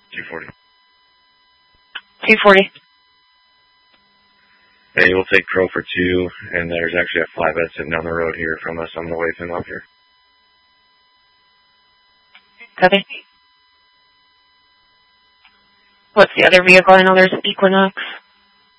240. 240. Hey, we'll take Pro for 2, and there's actually a flatbed sitting down the road here from us. I'm going to wave him up here. Copy. What's the other vehicle? I know there's an Equinox.